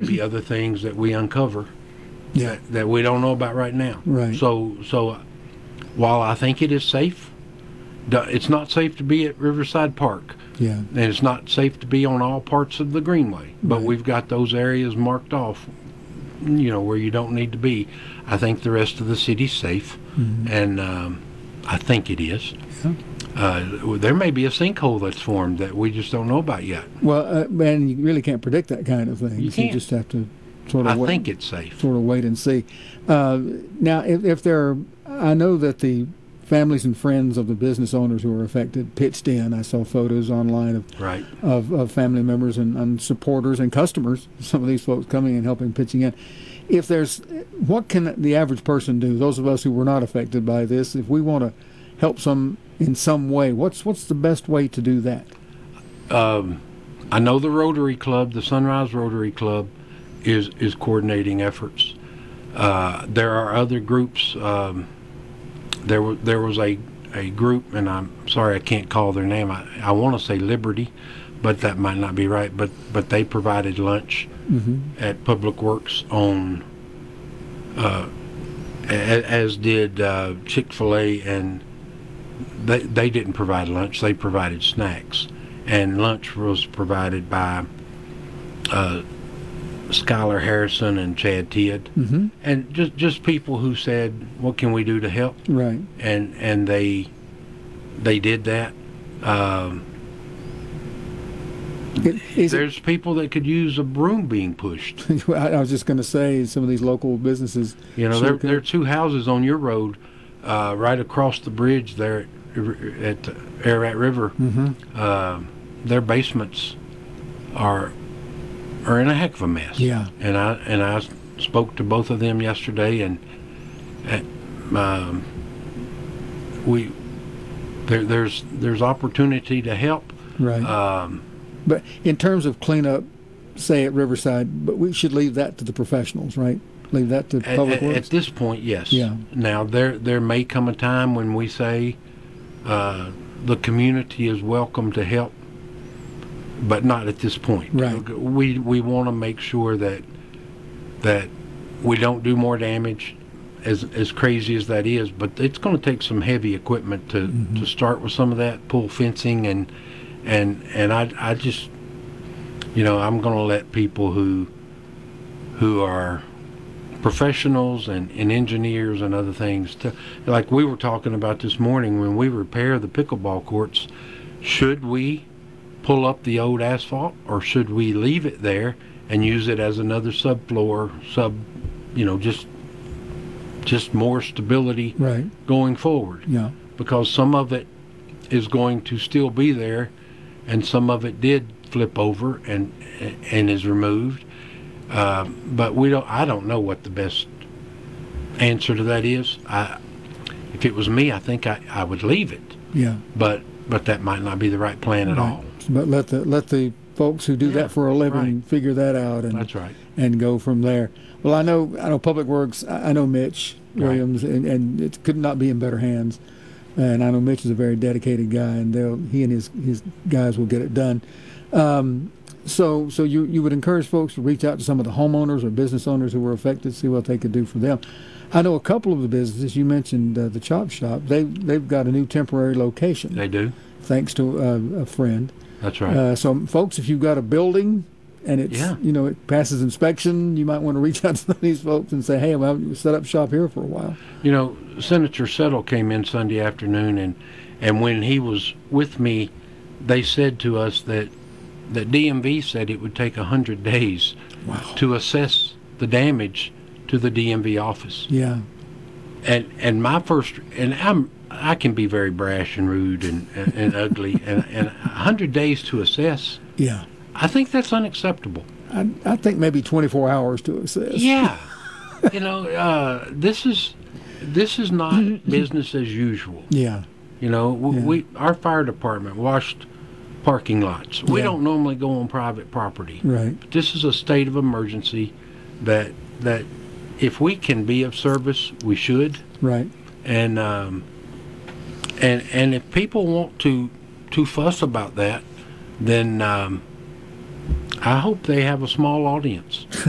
be other things that we uncover Yeah. that we don't know about right now. Right. So while I think it is safe, it's not safe to be at Riverside Park. Yeah. And it's not safe to be on all parts of the Greenway. But Right. we've got those areas marked off, where you don't need to be. I think the rest of the city's safe, and I think it is. Yeah. There may be a sinkhole that's formed that we just don't know about yet. Well, man, you really can't predict that kind of thing. You So you can't. just have to sort of I think it's safe. sort of wait and see. Now, if there, I know that the families and friends of the business owners who are affected pitched in. I saw photos online of family members and supporters and customers. Some of these folks coming and helping, pitching in. If there's, what can the average person do? Those of us who were not affected by this, if we want to help some in some way, what's the best way to do that? I know the Rotary Club, the Sunrise Rotary Club, is coordinating efforts. There are other groups. There was a group, and I'm sorry I can't call their name. I want to say Liberty, but that might not be right. But they provided lunch at Public Works on, as did Chick-fil-A, and they didn't provide lunch. They provided snacks, and lunch was provided by Skylar Harrison and Chad Tidd, and just people who said, "What can we do to help?" Right. And they did that. There's people that could use a broom being pushed. I was just going to say, some of these local businesses. There are two houses on your road, right across the bridge there at Ararat River. Their basements are in a heck of a mess. Yeah. And I spoke to both of them yesterday, and there's opportunity to help. Right. But in terms of cleanup, say at Riverside, but we should leave that to the professionals, right? Leave that to Public Works? At this point, yes. Yeah. Now, there may come a time when we say the community is welcome to help, but not at this point. Right. We want to make sure that we don't do more damage, as crazy as that is, but it's going to take some heavy equipment to start with some of that, pull fencing, and I just, I'm going to let people who are professionals and engineers and other things, like we were talking about this morning when we repair the pickleball courts, should we pull up the old asphalt, or should we leave it there and use it as another subfloor, just more stability going forward? Yeah. Because some of it is going to still be there, and some of it did flip over and is removed. But I don't know what the best answer to that is. If it was me, I think I would leave it. Yeah. But that might not be the right plan at all. But let the folks who do that for a living figure that out, and that's right, and go from there. Well, I know Public Works. I know Mitch Williams, and it could not be in better hands. And I know Mitch is a very dedicated guy, and he and his guys will get it done. So you would encourage folks to reach out to some of the homeowners or business owners who were affected, see what they could do for them. I know a couple of the businesses you mentioned, the Chop Shop. They've got a new temporary location. They do, thanks to a friend. That's right. So folks, if you've got a building and it's it passes inspection, you might want to reach out to some of these folks and say, hey, well, set up shop here for a while. Senator Settle came in Sunday afternoon, and when he was with me, they said to us that DMV said it would take 100 days to assess the damage to the DMV office. Yeah. And my first, and I can be very brash and rude and ugly, and 100 days to assess. Yeah. I think that's unacceptable. I think maybe 24 hours to assess. Yeah. This is not business as usual. Yeah. Our fire department washed parking lots. We don't normally go on private property. Right. But this is a state of emergency that if we can be of service, we should. Right. And if people want to fuss about that, then I hope they have a small audience.